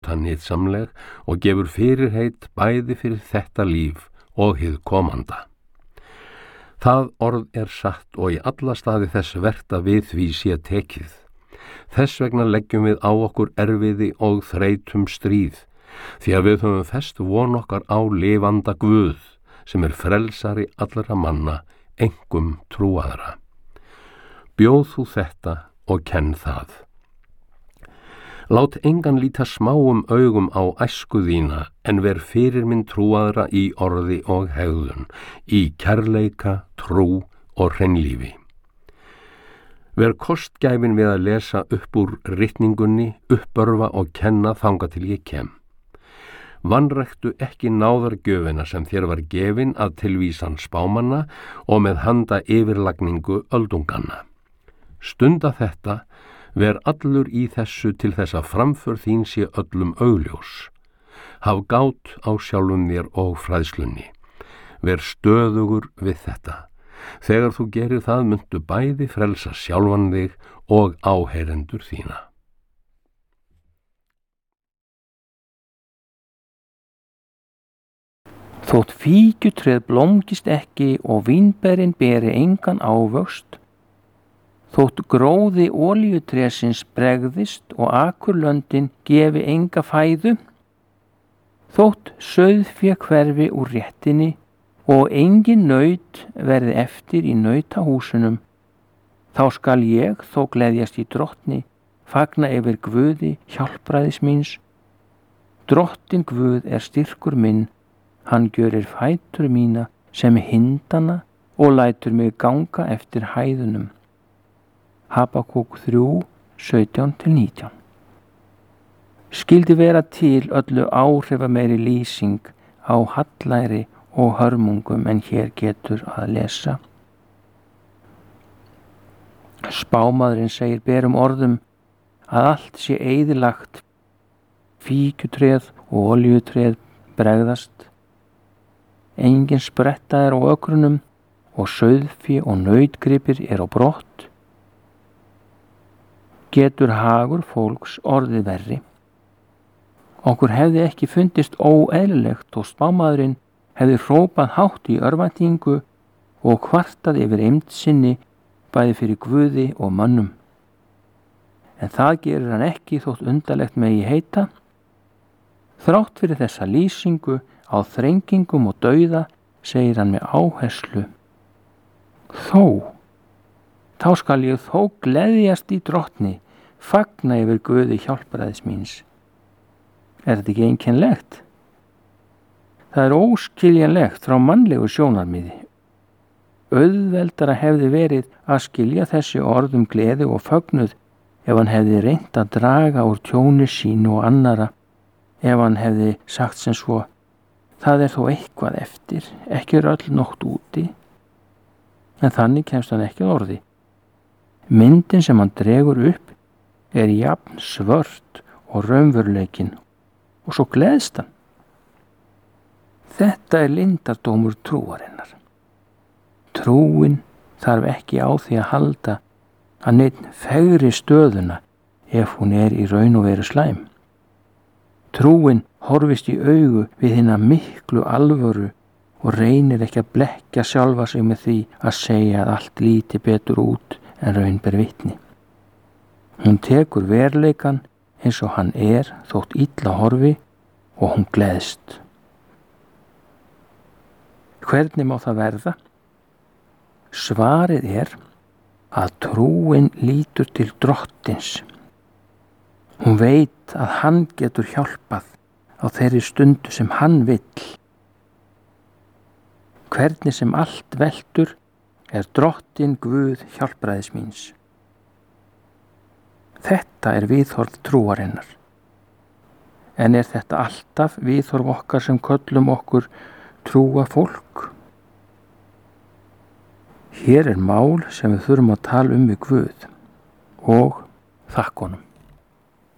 það nytsamleg og gefur fyrirheit bæði fyrir þetta líf og hið komanda. Það orð er satt og í alla staði þess vert að við því sé tekið. Þess vegna leggjum við á okkur erfiði og þreytum stríð, því að við höfum fest von okkar á lifanda Guð, sem er frelsari allra manna, einkum trúaðra. Bjóð þú þetta og kenn það. Lát engan líta smáum augum á æsku þína, en ver fyrirmynd trúaðra í orði og hegðun, í kærleika, trú og hreinlífi. Ver kostgæfin við að lesa upp úr ritningunni, uppörva og kenna þangað til ég kem. Vanræktu ekki náðargjöfina sem þér var gefin að tilvísan spámanna og með handa yfirlagningu öldunganna. Stunda þetta, ver allur í þessu til þess að framför þín sé öllum augljós. Haf gát á sjálfum þér og fræðslunni. Ver stöðugur við þetta. Þegar þú gerir það muntu bæði frelsa sjálfan þig og áheyrendur þína. Þótt fíkjutréð blómgist ekki og vínberin beri engan ávöxt, þótt gróði olíutrésins bregðist og akurlöndin gefi enga fæðu, þótt sauðfé hverfi úr réttinni og engin naut verði eftir í nautahúsunum, þá skal ég þó gleðjast í drottni, fagna yfir Guði hjálpræðis míns. Drottin Guð er styrkur minn, hann gjörir fætur mína sem hindana og lætur mig ganga eftir hæðunum. Habakúk 3, 17-19. Skyldi vera til öllu áhrifameiri lýsing á hallæri og hörmungum en hér getur að lesa. Spámaðurinn segir berum orðum að allt sé eyðilagt, fíkjutréð og olíutréð bregðast, engin spretta er á ökrunum og sauðfé og nautgripir er á brott. Getur hagur fólks orðið verri. Okkur hefði ekki fundist óeðlilegt og spámaðurinn hefði hrópað hátt í örvæntingu og kvartað yfir eymd sinni bæði fyrir Guði og mönnum. En það gerir hann ekki þótt undarlegt megi heita. Þrátt fyrir þessa lýsingu á þrengingum og dauða segir hann með áherslu: Þá skal ég þó gleðjast í drottni, fagna yfir Guði hjálpræðis míns. Er þetta ekki einkennilegt? Það er óskiljanlegt frá mannlegu sjónarmiði. Auðveldara hefði verið að skilja þessi orð gleði og fögnuð ef hann hefði reynt að draga úr tjóni sínu og annara, ef hann hefði sagt sem svo: það er þó eitthvað eftir, ekki er öll nótt úti. En þannig kemst hann ekki að orði. Myndin sem hann dregur upp er jafn svört og raunveruleikinn og svo gleðst hann. Þetta er leyndardómur trúarinnar. Trúin þarf ekki á því að halda að neinn fegri stöðuna ef hún er í raun og veru slæm. Trúin horfist í augu við hina miklu alvöru og reynir ekki að blekkja sjálfa sig með því að segja að allt líti betur út en raun ber vitni. Hún tekur veruleikan eins og hann er þótt illa horfi og hún gleðst. Hvernig má það verða? Svarið er að trúin lítur til drottins. Hún veit að hann getur hjálpað á þeirri stundu sem hann vill. Hvernig sem allt veltur er drottin Guð hjálpræðis míns. Þetta er viðhorf trúarinnar. En er þetta alltaf viðhorf okkar sem köllum okkur trúa fólk? Hér er mál sem við þurfum að tala við Guð og þakka honum.